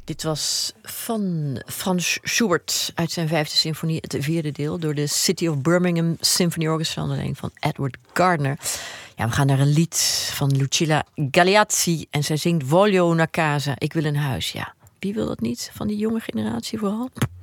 Dit was van Franz Schubert uit zijn 5e symfonie, het 4e deel, door de City of Birmingham Symphony Orchestra onder leiding van Edward Gardner. Ja, we gaan naar een lied van Lucilla Galeazzi en zij zingt Voglio una casa, ik wil een huis. Ja, wie wil dat niet? Van die jonge generatie vooral.